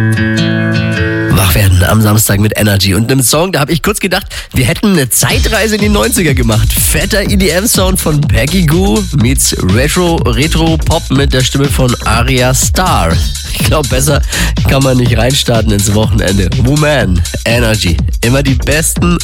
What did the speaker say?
Wach werden am Samstag mit Energy und einem Song, da habe ich kurz gedacht, wir hätten eine Zeitreise in die 90er gemacht. Fetter EDM-Sound von Peggy Gou meets Retro-Pop mit der Stimme von Arya Starr. Ich glaube, besser kann man nicht reinstarten ins Wochenende. Woman, Energy, immer die besten